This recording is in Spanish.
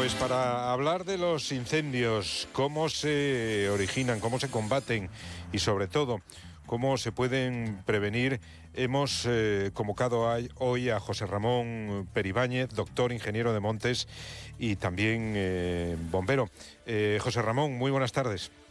Pues para hablar de los incendios, cómo se originan, cómo se combaten y sobre todo cómo se pueden prevenir, hemos convocado hoy a José Ramón Peribáñez, doctor ingeniero de montes y también bombero. José Ramón, muy buenas tardes.